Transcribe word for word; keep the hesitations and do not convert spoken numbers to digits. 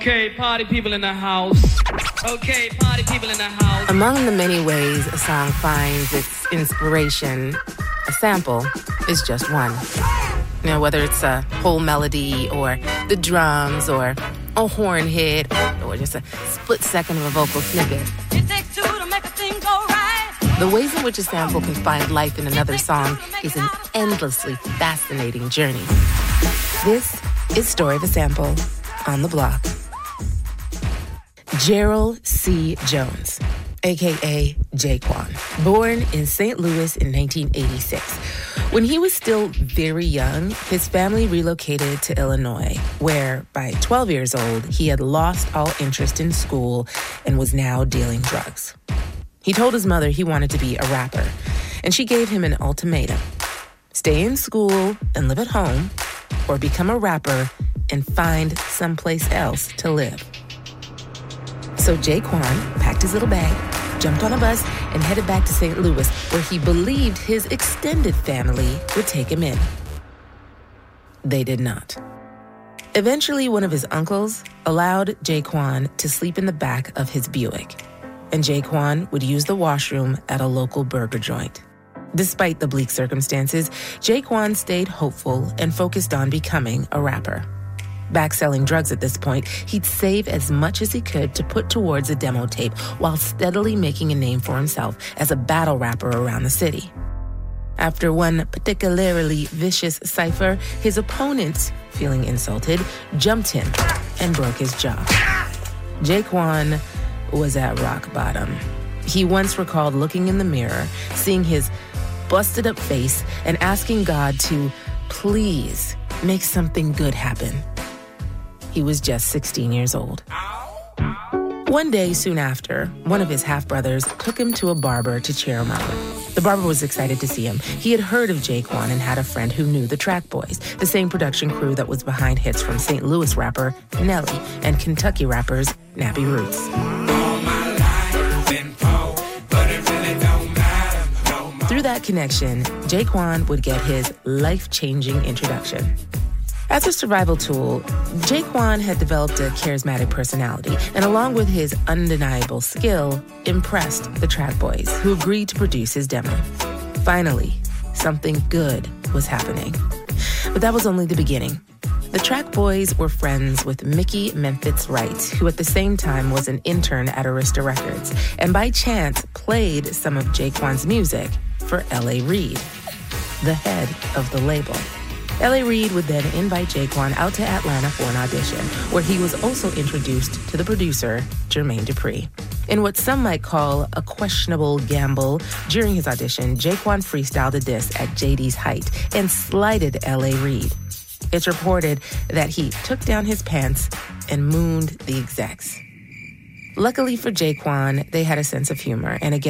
Okay, party people in the house. Okay, party people in the house. Among the many ways a song finds its inspiration, a sample is just one. You know, whether it's a whole melody or the drums or a horn hit or just a split second of a vocal snippet. It takes two to make a thing go right. The ways in which a sample can find life in another song is an endlessly fascinating journey. This is Story of a Sample on the Block. Gerald C. Jones, a k a. J-Kwon, born in Saint Louis in nineteen eighty-six. When he was still very young, his family relocated to Illinois, where by twelve years old, he had lost all interest in school and was now dealing drugs. He told his mother he wanted to be a rapper, and she gave him an ultimatum: stay in school and live at home, or become a rapper and find someplace else to live. So J-Kwon packed his little bag, jumped on a bus, and headed back to Saint Louis, where he believed his extended family would take him in. They did not. Eventually, one of his uncles allowed J-Kwon to sleep in the back of his Buick, and J-Kwon would use the washroom at a local burger joint. Despite the bleak circumstances, J-Kwon stayed hopeful and focused on becoming a rapper. Back selling drugs at this point, he'd save as much as he could to put towards a demo tape while steadily making a name for himself as a battle rapper around the city. After one particularly vicious cipher, his opponents, feeling insulted, jumped him and broke his jaw. J-Kwon was at rock bottom. He once recalled looking in the mirror, seeing his busted up face, and asking God to please make something good happen. He was just sixteen years old. One day soon after, one of his half-brothers took him to a barber to cheer him up. The barber was excited to see him. He had heard of J-Kwon and had a friend who knew the Track Boys, the same production crew that was behind hits from Saint Louis rapper Nelly and Kentucky rappers Nappy Roots. Through that connection, J-Kwon would get his life-changing introduction. As a survival tool, J-Kwon had developed a charismatic personality, and along with his undeniable skill, impressed the Track Boys, who agreed to produce his demo. Finally, something good was happening. But that was only the beginning. The Track Boys were friends with Mickey Memphis Wright, who at the same time was an intern at Arista Records, and by chance played some of J-Kwon's music for L A. Reid, the head of the label. L A. Reid would then invite J-Kwon out to Atlanta for an audition, where he was also introduced to the producer, Jermaine Dupri. In what some might call a questionable gamble, during his audition, J-Kwon freestyled a diss at J D's height and slighted L A. Reid. It's reported that he took down his pants and mooned the execs. Luckily for J-Kwon, they had a sense of humor, and again,